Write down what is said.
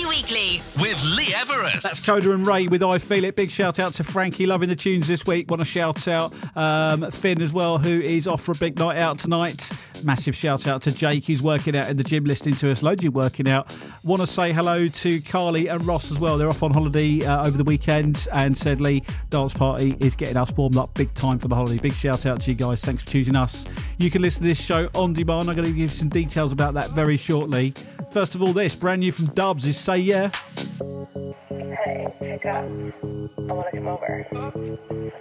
Weekly with Lee Everest. That's Coda and Ray with I Feel It. Big shout out to Frankie, loving the tunes this week. Want to shout out Finn as well, who is off for a big night out tonight. Massive shout out to Jake, who's working out in the gym listening to us. Loads of you working out. Want to say hello to Carly and Ross as well. They're off on holiday over the weekend, and said Lee, dance party is getting us warmed up big time for the holiday. Big shout out to you guys. Thanks for choosing us. You can listen to this show on demand. I'm going to give you some details about that very shortly. First of all, this brand new from Dubs is Say Yeah. Hey, pick up. I want to come over.